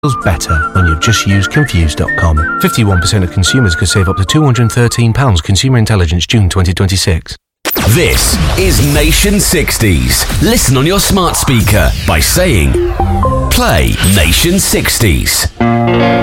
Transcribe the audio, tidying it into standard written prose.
feels better when you've just used Confused.com. 51% of consumers could save up to £213. Consumer Intelligence, June 2026. This is Nation 60s. Listen on your smart speaker by saying, play Nation 60s.